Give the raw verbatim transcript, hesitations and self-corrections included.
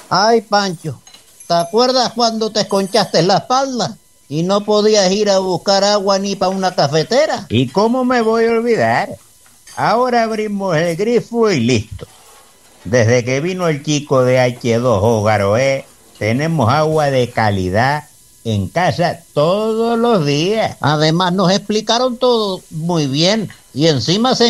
Ay, Pancho, ¿te acuerdas cuando te esconchaste la espalda y no podías ir a buscar agua ni para una cafetera? ¿Y cómo me voy a olvidar? Ahora abrimos el grifo y listo. Desde que vino el chico de hache dos o Garoé, tenemos agua de calidad en casa todos los días. Además nos explicaron todo muy bien y encima se